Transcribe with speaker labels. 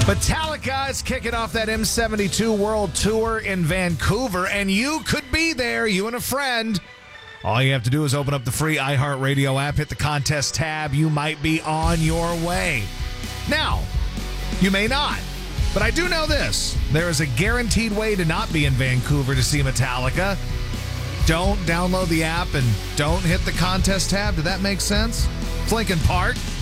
Speaker 1: Metallica is kicking off that M72 World Tour in Vancouver, and you could be there, you and a friend. All you have to do is open up the free iHeartRadio app, hit the contest tab. You might be on your way. Now, you may not, but I do know this. There is a guaranteed way to not be in Vancouver to see Metallica. Don't download the app and don't hit the contest tab. Did that make sense? It's Linkin Park.